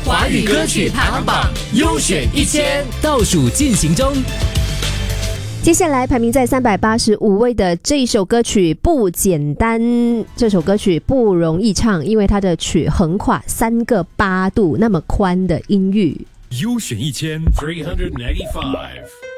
华语歌曲排行榜优选1000倒数进行中。 接下来排名在385位的这一首歌曲不简单，这首歌曲不容易唱，因为它的曲横跨3个8度那么宽的音域。 优选1395